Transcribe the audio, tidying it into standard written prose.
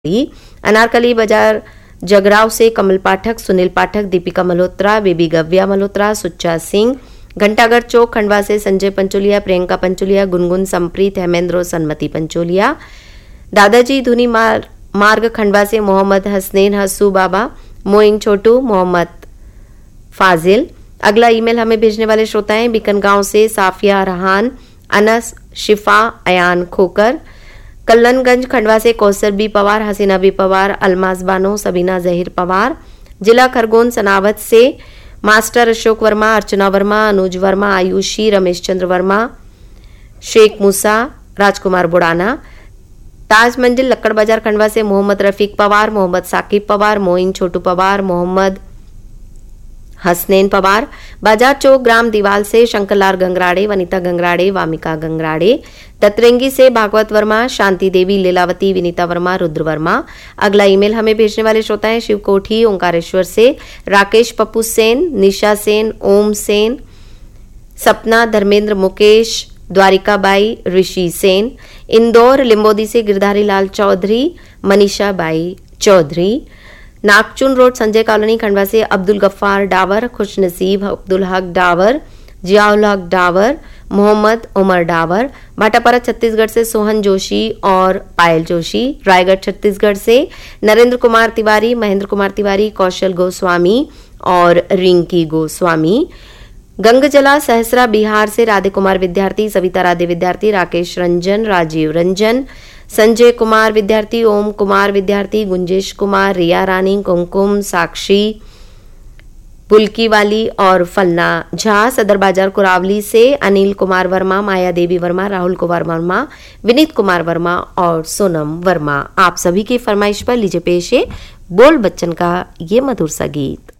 अनारकली बाजार जगराव से कमल पाठक, सुनील पाठक, दीपिका मल्होत्रा, बेबी गव्या मल्होत्रा, सुच्चा सिंह। घंटाघर चौक खंडवा से संजय पंचोलिया, प्रियंका पंचोलिया, गुनगुन संप्रीत, हेमेंद्र और सन्मति पंचोलिया। दादाजी धुनी मार्ग खंडवा से मोहम्मद हसनैन हस्सू बाबा, मोइंग छोटू, मोहम्मद फाजिल। अगला ईमेल हमें भेजने वाले श्रोता हैं बीकनगांव से साफिया रहान, अनस, शिफा, अयान खोकर। कल्लनगंज खंडवा से कौसर बी पवार, हसीना बी पवार, अलमास बानो, सबीना जहीर पवार। जिला खरगोन सनावत से मास्टर अशोक वर्मा, अर्चना वर्मा, अनुज वर्मा, आयुषी, रमेश चंद्र वर्मा, शेख मूसा, राजकुमार बुड़ाना। ताज मंजिल लक्कड़ बाजार खंडवा से मोहम्मद रफीक पवार, मोहम्मद साकिब पवार, मोइन छोटू पवार, मोहम्मद हसनैन पवार। बाजार चौक ग्राम दीवाल से शंकरलाल गंगराड़े, वनिता गंगराड़े, वामिका गंगराड़े। ततरेंगी से भागवत वर्मा, शांति देवी, लीलावती, विनीता वर्मा, रुद्र वर्मा। अगला ईमेल हमें भेजने वाले श्रोता हैं शिव कोठी ओंकारेश्वर से राकेश पप्पू सेन, निशा सेन, ओम सेन, सपना, धर्मेंद्र, मुकेश, द्वारिकाबाई, ऋषि सेन। इंदौर लिंबोदी से Girdhari Lal Chaudhary, Manisha by Chaudhary. नागचुन road Sanjay colony Khandwa से अब्दुल गफ्फार डावर, खुशनसीब अब्दुल हक डावर, जियाउल हक डावर, मोहम्मद उमर डावर। भाटापारा छत्तीसगढ़ से सोहन जोशी और पायल जोशी। रायगढ़ छत्तीसगढ़ से नरेंद्र कुमार तिवारी, महेंद्र कुमार तिवारी, कौशल गोस्वामी और रिंकी गोस्वामी। गंगजला सहसरा बिहार से राधे कुमार विद्यार्थी, सविता राधे विद्यार्थी, राकेश रंजन, राजीव रंजन, संजय कुमार विद्यार्थी, ओम कुमार विद्यार्थी, गुंजेश कुमार, रिया रानी, कुमकुम, साक्षी, पुलकी वाली और फलना झा। सदर बाजार कुरावली से अनिल कुमार वर्मा, माया देवी वर्मा, राहुल कुमार वर्मा, विनीत कुमार वर्मा और सोनम वर्मा। आप सभी की फरमाइश पर लीजिए पेश है बोल बच्चन का ये मधुर सा गीत।